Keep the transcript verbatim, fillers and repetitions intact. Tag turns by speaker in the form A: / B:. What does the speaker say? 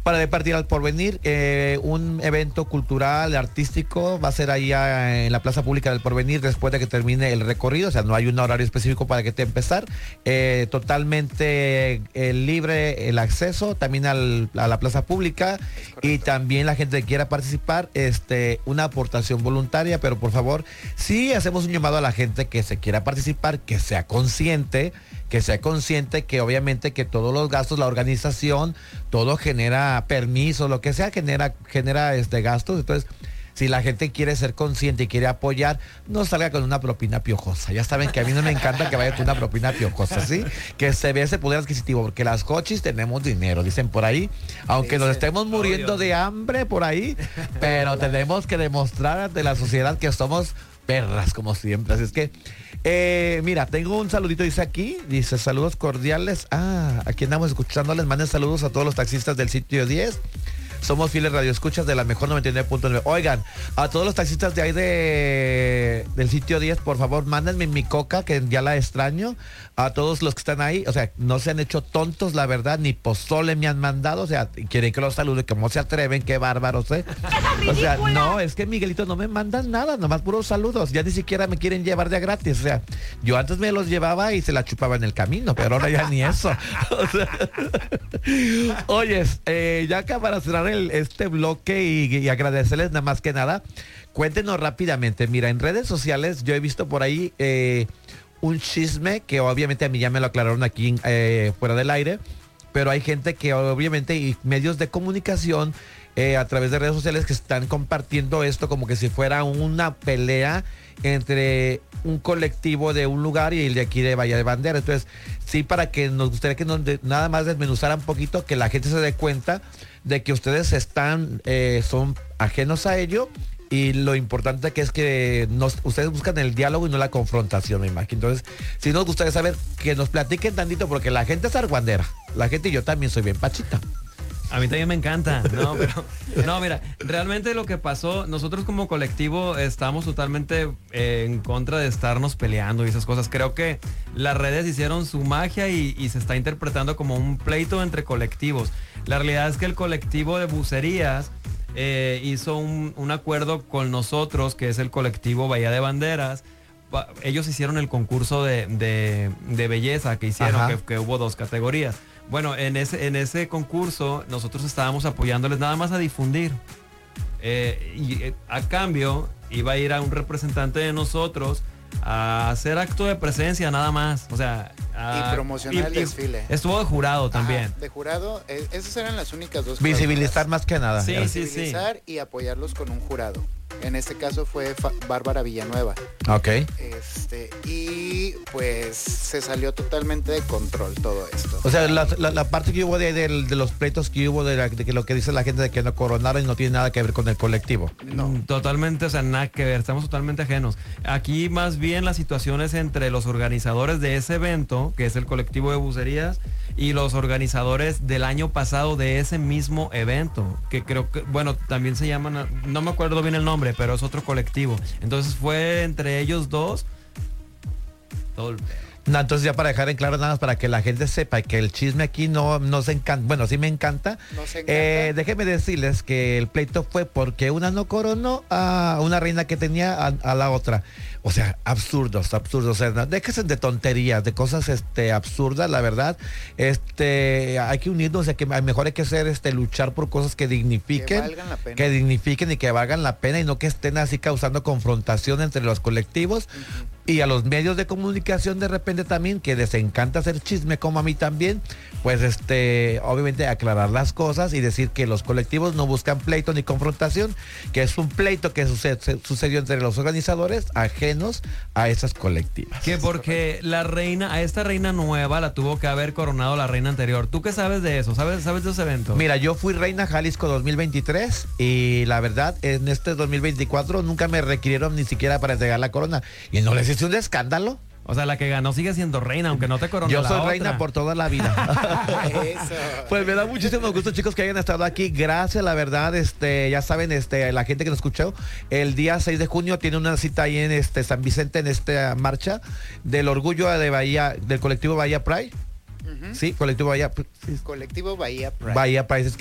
A: Para de Partir al Porvenir, eh, un evento cultural, artístico, va a ser allá en la Plaza Pública del Porvenir después de que termine el recorrido, o sea, no hay un horario específico para que te empezar, eh, totalmente eh, libre el acceso también al, a la Plaza Pública y también la gente que quiera participar, este, una aportación voluntaria, pero por favor, sí hacemos un llamado a la gente que se quiera participar, que sea consciente, que sea consciente que obviamente que todos los gastos, la organización, todo genera permiso, lo que sea genera, genera este gastos. Entonces, si la gente quiere ser consciente y quiere apoyar, no salga con una propina piojosa. Ya saben que a mí no me encanta que vaya con una propina piojosa, ¿sí? Que se vea ese poder adquisitivo, porque las cochis tenemos dinero, dicen por ahí. Aunque nos estemos muriendo de hambre por ahí, pero tenemos que demostrar ante la sociedad que somos perras, como siempre. Así es que, eh, mira, tengo un saludito, dice aquí, dice saludos cordiales. Ah, aquí andamos escuchando, les manden saludos a todos los taxistas del sitio diez. Somos fieles radioescuchas de la mejor noventa y nueve punto nueve. Oigan, a todos los taxistas de ahí de del sitio diez, por favor, mándenme mi coca, que ya la extraño. A todos los que están ahí, o sea, no se han hecho tontos, la verdad, ni pozole me han mandado, o sea, quieren que los salude, como se atreven, qué bárbaros, ¿eh? O sea, no, es que Miguelito no me mandan nada, nomás puros saludos, ya ni siquiera me quieren llevar de gratis, o sea, yo antes me los llevaba y se la chupaba en el camino, pero ahora ya ni eso. O sea, oyes, eh, ya acá para cerrar el, este bloque y, y agradecerles nada más que nada, cuéntenos rápidamente, mira, en redes sociales yo he visto por ahí eh, un chisme que obviamente a mí ya me lo aclararon aquí eh, fuera del aire, pero hay gente que obviamente y medios de comunicación eh, a través de redes sociales que están compartiendo esto como que si fuera una pelea entre un colectivo de un lugar y el de aquí de Bahía de Bandera. Entonces, sí, para que nos gustaría que nos de, nada más desmenuzaran un poquito, que la gente se dé cuenta de que ustedes están, eh, son ajenos a ello. Y lo importante que es que nos, ustedes buscan el diálogo y no la confrontación, me imagino. Entonces, sí nos gustaría saber que nos platiquen tantito, porque la gente es argüandera. La gente y yo también soy bien pachita.
B: A mí también me encanta, no, pero no, mira, realmente lo que pasó, nosotros como colectivo estamos totalmente eh, en contra de estarnos peleando y esas cosas. Creo que las redes hicieron su magia y, y se está interpretando como un pleito entre colectivos. La realidad es que el colectivo de bucerías eh, hizo un, un acuerdo con nosotros, que es el colectivo Bahía de Banderas. Ellos hicieron el concurso de, de, de belleza que hicieron, que, que hubo dos categorías. Bueno, en ese, en ese concurso nosotros estábamos apoyándoles nada más a difundir. Eh, y eh, a cambio iba a ir a un representante de nosotros a hacer acto de presencia nada más. O sea, a,
C: y promocionar y, el desfile.
B: Estuvo de jurado también.
C: Ajá, de jurado, eh, esas eran las únicas dos.
A: Visibilizar más que nada.
B: Sí, sí,
C: Visibilizar
B: sí.
C: y apoyarlos con un jurado. En este caso fue Fa- Bárbara Villanueva.
A: Ok.
C: Este, y pues se salió totalmente de control todo esto.
A: O sea, la, la, la parte que hubo de, de, de los pleitos que hubo, de, la, de que lo que dice la gente de que no coronaron, no tiene nada que ver con el colectivo.
C: No.
B: Totalmente, o sea, nada que ver, estamos totalmente ajenos. Aquí más bien la situación es entre los organizadores de ese evento, que es el colectivo de bucerías, y los organizadores del año pasado de ese mismo evento, que creo que, bueno, también se llaman, no me acuerdo bien el nombre, pero es otro colectivo. Entonces fue entre ellos dos todo el pedo.
A: No, entonces ya para dejar en claro nada más para que la gente sepa que el chisme aquí no nos encanta, bueno, sí me encanta.
C: Nos encanta.
A: Eh, déjenme decirles que el pleito fue porque una no coronó a una reina que tenía a, a la otra. O sea, absurdos, absurdos. O sea, no, déjense de tonterías, de cosas este, absurdas, la verdad. Este, hay que unirnos, o sea, que mejor hay que hacer este, luchar por cosas que dignifiquen,
C: que valgan la pena.
A: que dignifiquen y que valgan la pena y no que estén así causando confrontación entre los colectivos. Uh-huh. Y a los medios de comunicación de repente también, que les encanta hacer chisme como a mí también, pues este, obviamente aclarar las cosas y decir que los colectivos no buscan pleito ni confrontación, que es un pleito que sucede, sucedió entre los organizadores ajenos a esas colectivas.
B: Que porque la reina, a esta reina nueva la tuvo que haber coronado la reina anterior. ¿Tú qué sabes de eso? ¿Sabes, sabes de ese evento?
A: Mira, yo fui reina Jalisco dos mil veintitrés y la verdad, en este dos mil veinticuatro nunca me requirieron ni siquiera para entregar la corona. Y no les hice un escándalo.
B: O sea, la que ganó sigue siendo reina, aunque no te coronó.
A: Yo
B: la
A: soy
B: otra.
A: reina por toda la vida.
C: Eso.
A: Pues me da muchísimo gusto, chicos, que hayan estado aquí. Gracias, la verdad. Este, ya saben, este, la gente que nos escuchó, el día seis de junio tiene una cita ahí en este San Vicente, en esta marcha del orgullo de Bahía, del colectivo Bahía Pride. Uh-huh. Sí, colectivo Bahía. Sí.
C: Colectivo Bahía Pride.
A: Bahía Pride.